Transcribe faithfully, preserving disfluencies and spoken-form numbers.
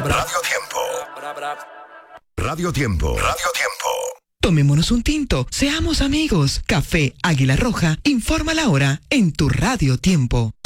Radio Tiempo. Radio Tiempo. Radio Tiempo. Tomémonos un tinto, seamos amigos. Café Águila Roja informa la hora en tu Radio Tiempo.